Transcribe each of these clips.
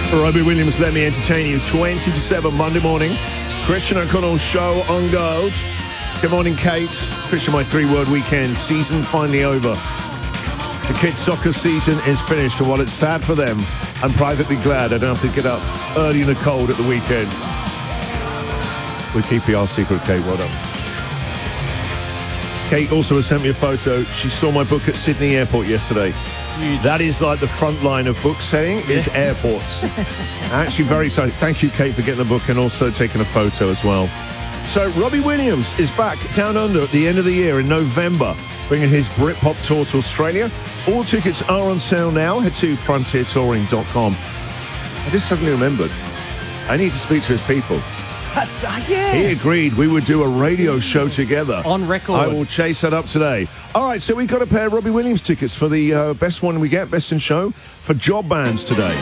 Robbie Williams, let me entertain you. 20 to 7 Monday morning. Christian O'Connell's show on Gold. Good morning, Kate. Christian, my 3-word weekend. Season finally over. The kids' soccer season is finished, and while it's sad for them, I'm privately glad I don't have to get up early in the cold at the weekend. We keep our secret, Kate. Well done. Kate also has sent me a photo. She saw my book at Sydney Airport yesterday. Huge. That is like the front line of book selling is airports. Actually very excited. Thank you, Kate, for getting the book and also taking a photo as well. So Robbie Williams is back down under at the end of the year in November, bringing his Britpop tour to Australia. All tickets are on sale now. Head to frontiertouring.com. I just suddenly remembered, I need to speak to his people. Yeah. He agreed we would do a radio show together. On record. I will chase that up today. All right, so we've got a pair of Robbie Williams tickets for the best one we get, best in show, for Job Bands today.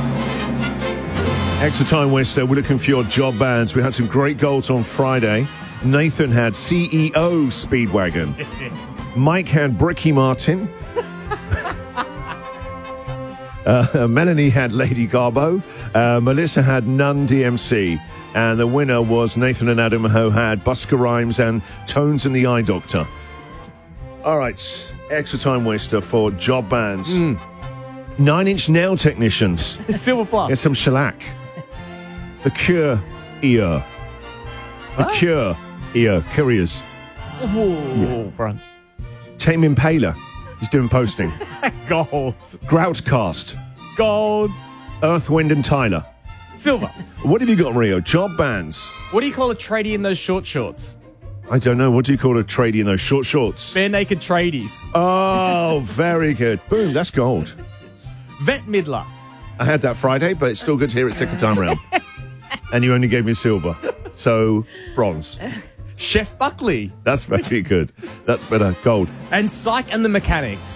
Extra time, Wester. We're looking for your job bands. We had some great goals on Friday. Nathan had CEO Speedwagon. Mike had Bricky Martin. Melanie had Lady Garbo. Melissa had Nun DMC. And the winner was Nathan and Adam, who had Busker Rhymes and Tones and the Eye Doctor. All right, extra time waster for job bands. 9 Inch Nail Technicians. Silver Plus. Get some shellac. The Cure ear. The Cure ear. Couriers. Ooh, bronze. Tame Impala. He's doing posting. Gold. Groutcast. Gold. Earth, Wind and Tyler. Silver. What have you got, Rio? Job bands. What do you call a tradie in those short shorts? I don't know. What do you call a tradie in those short shorts? Bare naked tradies. Oh, very good. Boom, that's gold. Vet Midler. I had that Friday, but it's still good to hear it second time round. And you only gave me silver. So, bronze. Chef Buckley. That's very good. That's better. Gold. And Psych and the Mechanics.